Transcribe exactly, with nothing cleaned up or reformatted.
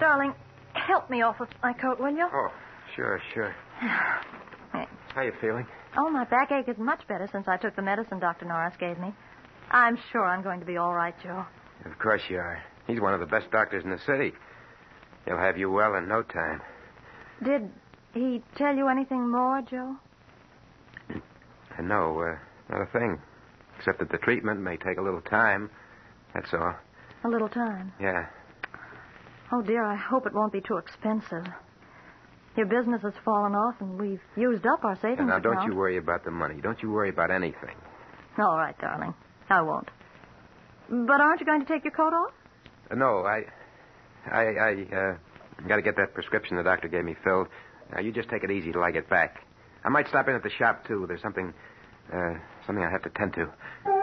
Darling, help me off with my coat, will you? Oh, sure, sure. How you feeling? Oh, my backache is much better since I took the medicine Doctor Norris gave me. I'm sure I'm going to be all right, Joe. Of course you are. He's one of the best doctors in the city. He'll have you well in no time. Did he tell you anything more, Joe? Uh, no, uh, not a thing. Except that the treatment may take a little time. That's all. A little time? Yeah. Oh, dear, I hope it won't be too expensive. Your business has fallen off, and we've used up our savings And now, account. don't you worry about the money. Don't you worry about anything. All right, darling. I won't. But aren't you going to take your coat off? Uh, no, I... I, I, uh... got to get that prescription the doctor gave me filled. Now, you just take it easy till I get back. I might stop in at the shop, too. There's something... Uh, something I have to tend to.